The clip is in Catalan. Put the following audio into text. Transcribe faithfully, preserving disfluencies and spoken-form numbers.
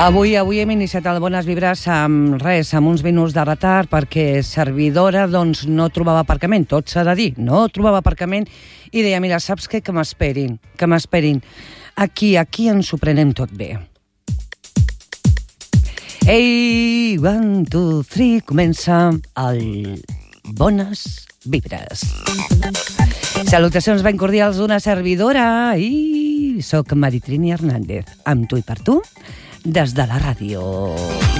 Avui, avui hem iniciat el Bones Vibres amb res, amb uns minuts de retard, perquè servidora doncs, no trobava aparcament, tot s'ha de dir, no trobava aparcament, i deia, mira, saps què? Que m'esperin, que m'esperin. Aquí, aquí ens ho prenem tot bé. Ei, one, two, three, comença el Bones Vibres. Salutacions ben cordials d'una servidora, i soc Maritrini Hernández, amb tu i per tu, des de la ràdio.